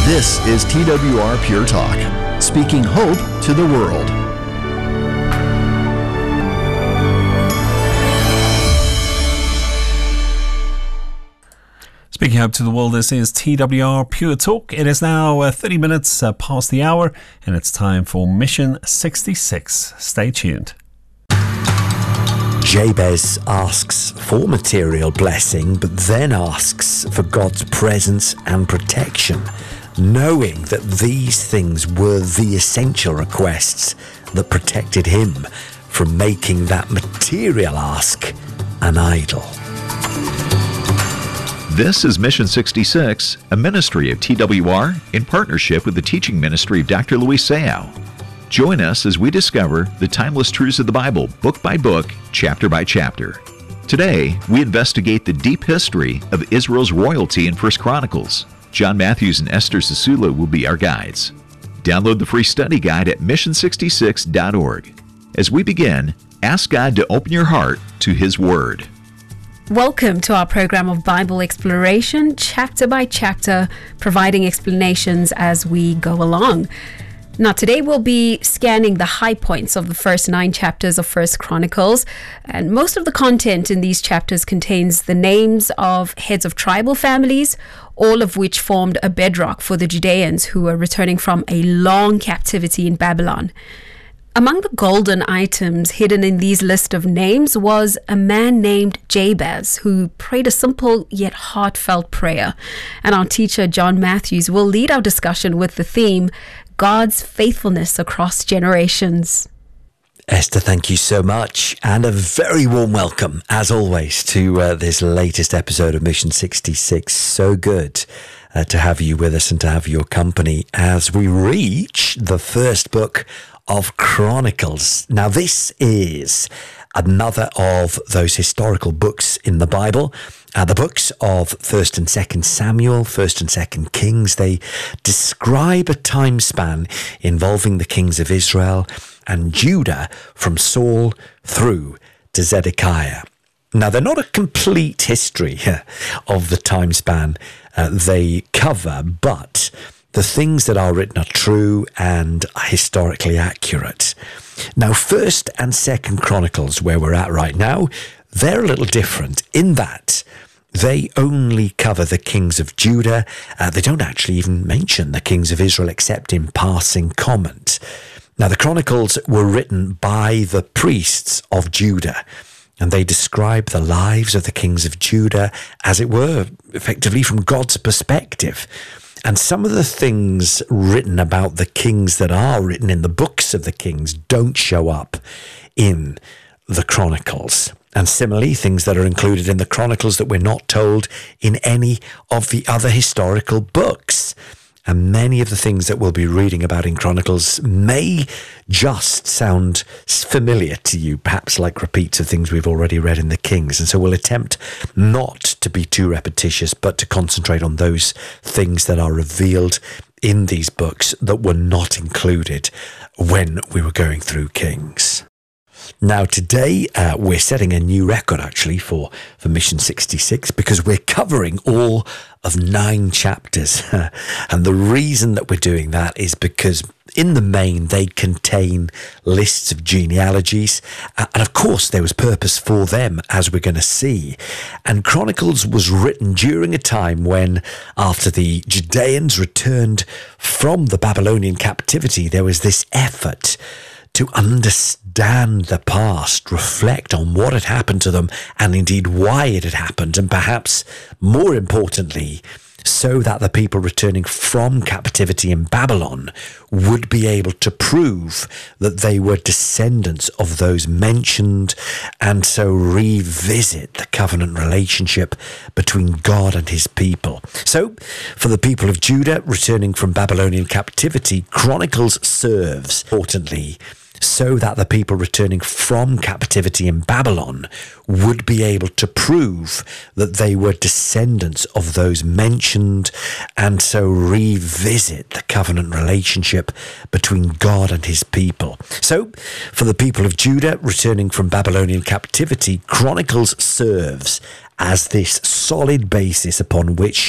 This is TWR Pure Talk, speaking hope to the world. Speaking up to the world, this is TWR Pure Talk. It is now 30 minutes past the hour, and it's time for Mission 66. Stay tuned. Jabez asks for material blessing, but then asks for God's presence and protection, knowing that these things were the essential requests that protected him from making that material ask an idol. This is Mission 66, a ministry of TWR in partnership with the teaching ministry of Dr. Luis Sayao. Join us as we discover the timeless truths of the Bible, book by book, chapter by chapter. Today, we investigate the deep history of Israel's royalty in 1 Chronicles. John Matthews and Esther Sisula will be our guides. Download the free study guide at mission66.org. As we begin, ask God to open your heart to His Word. Welcome to our program of Bible exploration, chapter by chapter, providing explanations as we go along. Now, today we'll be scanning the high points of the first 9 chapters of 1 Chronicles, and most of the content in these chapters contains the names of heads of tribal families, all of which formed a bedrock for the Judeans who were returning from a long captivity in Babylon. Among the golden items hidden in these list of names was a man named Jabez, who prayed a simple yet heartfelt prayer. And our teacher, John Matthews, will lead our discussion with the theme, God's faithfulness across generations. Esther, thank you so much, and a very warm welcome, as always, to this latest episode of Mission 66. So good to have you with us and to have your company as we reach the first book of Chronicles. Now, this is another of those historical books in the Bible. The books of 1st and 2nd Samuel, 1st and 2nd Kings, they describe a time span involving the kings of Israel and Judah from Saul through to Zedekiah. Now, they're not a complete history of the time span they cover, but the things that are written are true and historically accurate. Now, 1st and 2nd Chronicles, where we're at right now, they're a little different in that they only cover the kings of Judah. They don't actually even mention the kings of Israel except in passing comment. Now, the Chronicles were written by the priests of Judah, and they describe the lives of the kings of Judah, as it were, effectively from God's perspective. And some of the things written about the kings that are written in the books of the kings don't show up in the Chronicles. And similarly, things that are included in the Chronicles that we're not told in any of the other historical books. And many of the things that we'll be reading about in Chronicles may just sound familiar to you, perhaps like repeats of things we've already read in the Kings. And so we'll attempt not to be too repetitious, but to concentrate on those things that are revealed in these books that were not included when we were going through Kings. Now, today, we're setting a new record, actually, for Mission 66, because we're covering all of 9 chapters. And the reason that we're doing that is because, in the main, they contain lists of genealogies. And, of course, there was purpose for them, as we're going to see. And Chronicles was written during a time when, after the Judeans returned from the Babylonian captivity, there was this effort to understand the past, reflect on what had happened to them, and indeed why it had happened, and perhaps more importantly, so that the people returning from captivity in Babylon would be able to prove that they were descendants of those mentioned, and so revisit the covenant relationship between God and his people. So, for the people of Judah returning from Babylonian captivity, Chronicles serves, importantly, so that the people returning from captivity in Babylon would be able to prove that they were descendants of those mentioned, and so revisit the covenant relationship between God and his people. So, for the people of Judah returning from Babylonian captivity, Chronicles serves as this solid basis upon which